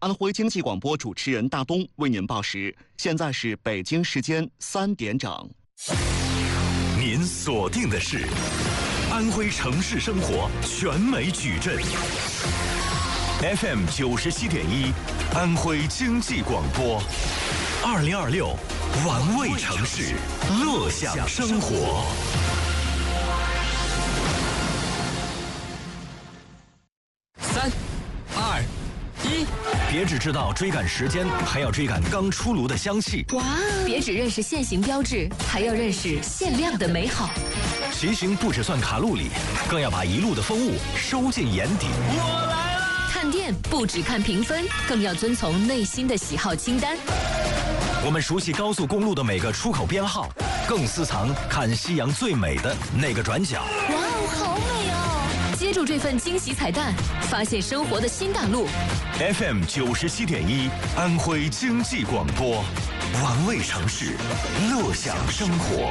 安徽经济广播主持人大东为您报时。现在是北京时间3点整。 您锁定的是安徽城市生活全美矩阵 FM 97.1，安徽经济广播，2026玩味城市，乐享生活。 3、2、1， 别只知道追赶时间，还要追赶刚出炉的香气。 哇！别只认识限行标志，还要认识限量的美好。 骑行不只算卡路里，更要把一路的风物收进眼底。 我来了！ 看店不只看评分，更要遵从内心的喜好清单。 我们熟悉高速公路的每个出口编号，更私藏看夕阳最美的那个转角。 哇哦，好美哦！接住这份惊喜彩蛋，发现生活的新大陆。 FM 97.1，安徽经济广播，玩味城市，乐享生活。